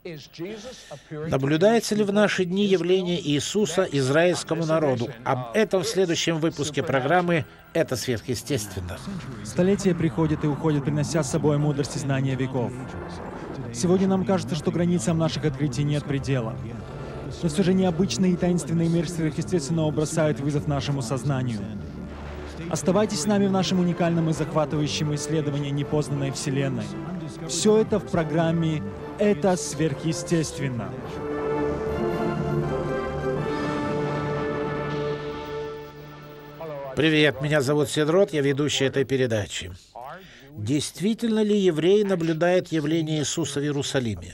Наблюдается ли в наши дни явление Иисуса израильскому народу? Об этом в следующем выпуске программы «Это сверхъестественно». Столетия приходят и уходят, принося с собой мудрость и знания веков. Сегодня нам кажется, что границам наших открытий нет предела. Но все же необычный и таинственный мир сверхъестественного бросает вызов нашему сознанию. Оставайтесь с нами в нашем уникальном и захватывающем исследовании непознанной Вселенной. Все это в программе «Это сверхъестественно». Привет, меня зовут Седрот, я ведущий этой передачи. Действительно ли евреи наблюдают явление Иисуса в Иерусалиме?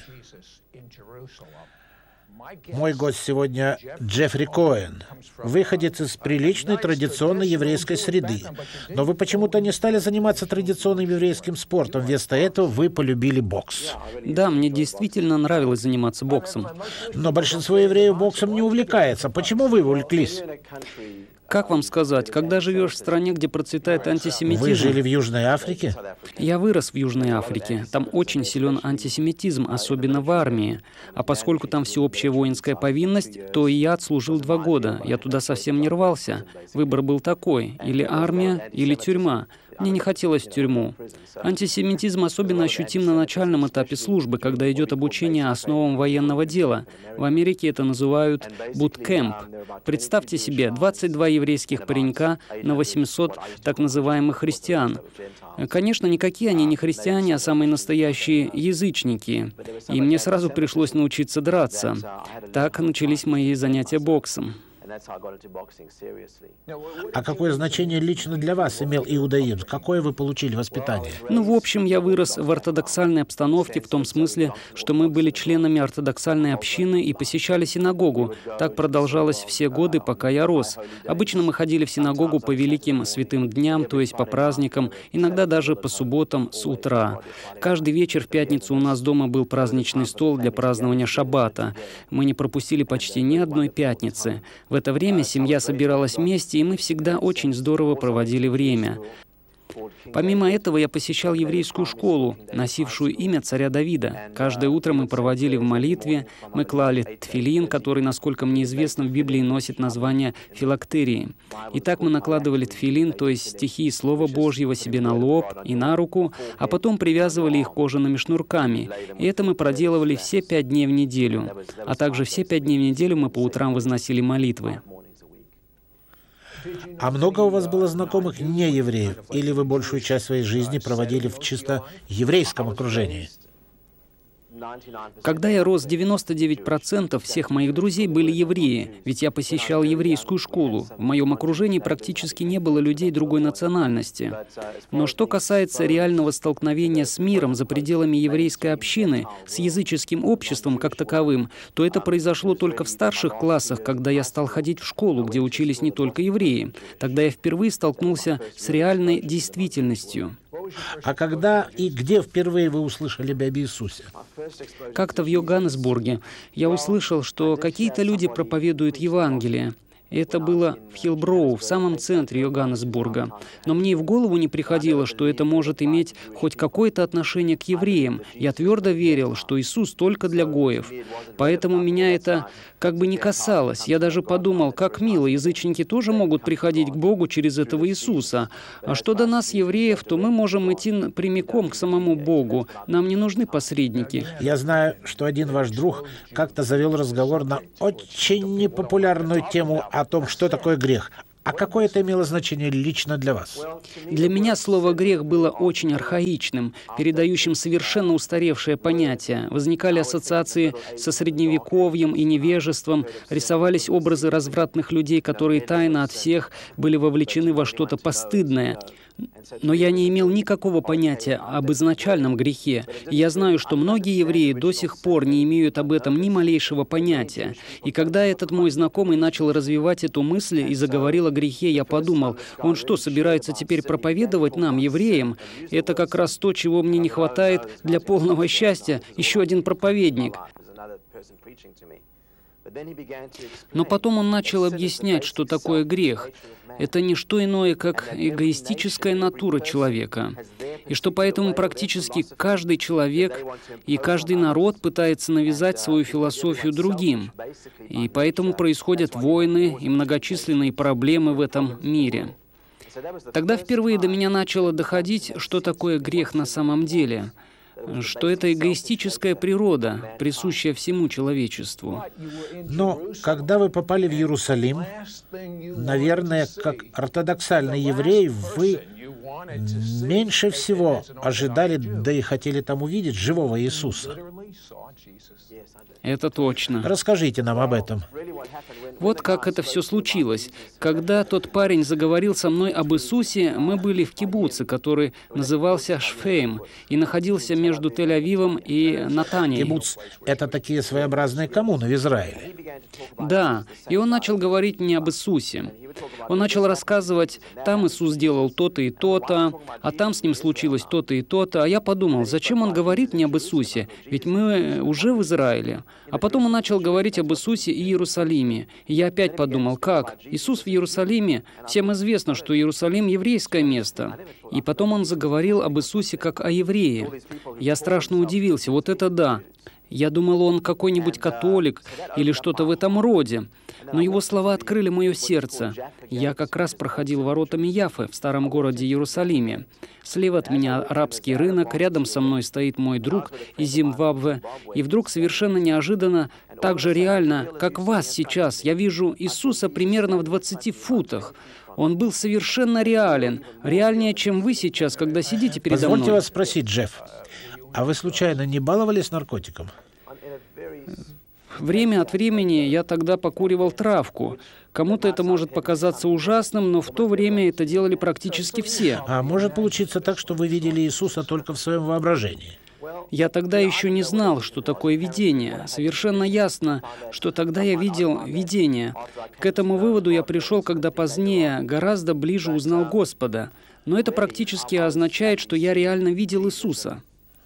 Мой гость сегодня Джеффри Коэн, выходец из приличной традиционной еврейской среды. Но вы почему-то не стали заниматься традиционным еврейским спортом. Вместо этого вы полюбили бокс. Да, мне действительно нравилось заниматься боксом. Но большинство евреев боксом не увлекается. Почему вы увлеклись? Как вам сказать, когда живешь в стране, где процветает антисемитизм... Вы жили в Южной Африке? Я вырос в Южной Африке. Там очень силен антисемитизм, особенно в армии. А поскольку там всеобщая воинская повинность, то и я отслужил 2 года. Я туда совсем не рвался. Выбор был такой: или армия, или тюрьма. Мне не хотелось в тюрьму. Антисемитизм особенно ощутим на начальном этапе службы, когда идет обучение основам военного дела. В Америке это называют буткэмп. Представьте себе, 22 еврейских паренька на 800 так называемых христиан. Конечно, никакие они не христиане, а самые настоящие язычники. И мне сразу пришлось научиться драться. Так начались мои занятия боксом. А какое значение лично для вас имел иудаизм? Какое вы получили воспитание? В общем, я вырос в ортодоксальной обстановке в том смысле, что мы были членами ортодоксальной общины и посещали синагогу. Так продолжалось все годы, пока я рос. Обычно мы ходили в синагогу по великим святым дням, то есть по праздникам, иногда даже по субботам с утра. Каждый вечер в пятницу у нас дома был праздничный стол для празднования шаббата. Мы не пропустили почти ни одной пятницы. В это время семья собиралась вместе, и мы всегда очень здорово проводили время. Помимо этого, я посещал еврейскую школу, носившую имя царя Давида. Каждое утро мы проводили в молитве, мы клали тфилин, который, насколько мне известно, в Библии носит название филактерии. И так мы накладывали тфилин, то есть стихи Слова Божьего, себе на лоб и на руку, а потом привязывали их кожаными шнурками. И это мы проделывали все 5 дней в неделю. А также все 5 дней в неделю мы по утрам возносили молитвы. А много у вас было знакомых неевреев? Или вы большую часть своей жизни проводили в чисто еврейском окружении? Когда я рос, 99% всех моих друзей были евреи, ведь я посещал еврейскую школу. В моем окружении практически не было людей другой национальности. Но что касается реального столкновения с миром за пределами еврейской общины, с языческим обществом как таковым, то это произошло только в старших классах, когда я стал ходить в школу, где учились не только евреи. Тогда я впервые столкнулся с реальной действительностью. А когда и где впервые вы услышали об Иисусе? Как-то в Йоганнесбурге я услышал, что какие-то люди проповедуют Евангелие. Это было в Хиллброу, в самом центре Йоганнесбурга. Но мне и в голову не приходило, что это может иметь хоть какое-то отношение к евреям. Я твердо верил, что Иисус только для гоев. Поэтому меня это как бы не касалось. Я даже подумал, как мило, язычники тоже могут приходить к Богу через этого Иисуса. А что до нас, евреев, то мы можем идти прямиком к самому Богу. Нам не нужны посредники. Я знаю, что один ваш друг как-то завел разговор на очень непопулярную тему о том, что такое грех. А какое это имело значение лично для вас? Для меня слово «грех» было очень архаичным, передающим совершенно устаревшее понятие. Возникали ассоциации со средневековьем и невежеством, рисовались образы развратных людей, которые тайно от всех были вовлечены во что-то постыдное. Но я не имел никакого понятия об изначальном грехе. И я знаю, что многие евреи до сих пор не имеют об этом ни малейшего понятия. И когда этот мой знакомый начал развивать эту мысль и заговорил о грехе, я подумал, он что, собирается теперь проповедовать нам, евреям? Это как раз то, чего мне не хватает для полного счастья. Еще один проповедник. Но потом он начал объяснять, что такое грех. Это не что иное, как эгоистическая натура человека. И что поэтому практически каждый человек и каждый народ пытается навязать свою философию другим. И поэтому происходят войны и многочисленные проблемы в этом мире. Тогда впервые до меня начало доходить, что такое грех на самом деле. Что это эгоистическая природа, присущая всему человечеству. Но когда вы попали в Иерусалим, наверное, как ортодоксальный еврей, вы меньше всего ожидали, да и хотели там увидеть живого Иисуса. Это точно. Расскажите нам об этом. Вот как это все случилось. Когда тот парень заговорил со мной об Иисусе, мы были в кибуце, который назывался Шфейм, и находился между Тель-Авивом и Натанией. Кибуц — это такие своеобразные коммуны в Израиле. Да, и он начал говорить мне об Иисусе. Он начал рассказывать, там Иисус делал то-то и то-то, а там с ним случилось то-то и то-то. А я подумал, зачем он говорит мне об Иисусе? Ведь мы уже в Израиле. А потом он начал говорить об Иисусе и Иерусалиме. И я опять подумал, как? Иисус в Иерусалиме? Всем известно, что Иерусалим — еврейское место. И потом он заговорил об Иисусе как о еврее. Я страшно удивился, вот это да. Я думал, он какой-нибудь католик или что-то в этом роде. Но его слова открыли мое сердце. Я как раз проходил воротами Яффы в старом городе Иерусалиме. Слева от меня арабский рынок, рядом со мной стоит мой друг из Зимбабве. И вдруг совершенно неожиданно, так же реально, как вас сейчас, я вижу Иисуса примерно в 20 футах. Он был совершенно реален, реальнее, чем вы сейчас, когда сидите передо мной. Позвольте вас спросить, Джефф, а вы случайно не баловались наркотиком? Время от времени я тогда покуривал травку. Кому-то это может показаться ужасным, но в то время это делали практически все. А может получиться так, что вы видели Иисуса только в своем воображении? Я тогда еще не знал, что такое видение. Совершенно ясно, что тогда я видел видение. К этому выводу я пришел, когда позднее гораздо ближе узнал Господа. Но это практически означает, что я реально видел Иисуса.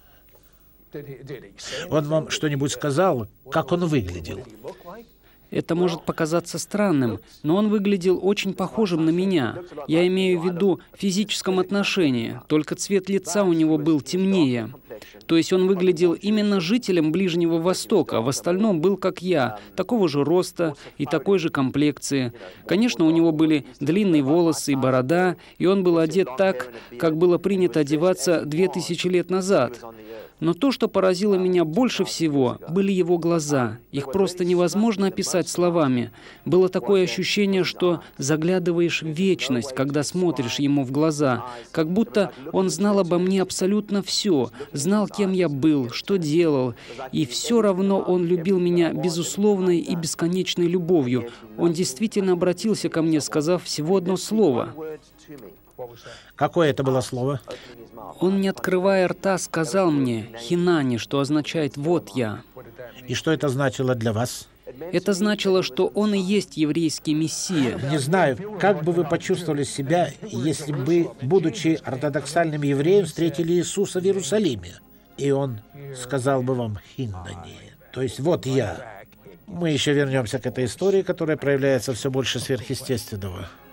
Он вам что-нибудь сказал, как он выглядел? Это может показаться странным, но он выглядел очень похожим на меня. Я имею в виду в физическом отношении, только цвет лица у него был темнее. То есть он выглядел именно жителем Ближнего Востока, а в остальном был как я, такого же роста и такой же комплекции. Конечно, у него были длинные волосы и борода, и он был одет так, как было принято одеваться 2000 лет назад. Но то, что поразило меня больше всего, были его глаза. Их просто невозможно описать словами. Было такое ощущение, что заглядываешь в вечность, когда смотришь ему в глаза. Как будто он знал обо мне абсолютно все, знал, кем я был, что делал. И все равно он любил меня безусловной и бесконечной любовью. Он действительно обратился ко мне, сказав всего одно слово. Какое это было слово? Он, не открывая рта, сказал мне «Хинани», что означает «вот я». И что это значило для вас? Это значило, что он и есть еврейский мессия. Не знаю, как бы вы почувствовали себя, если бы, будучи ортодоксальным евреем, встретили Иисуса в Иерусалиме, и он сказал бы вам «Хиннани», то есть «вот я». Мы еще вернемся к этой истории, которая проявляется все больше сверхъестественного.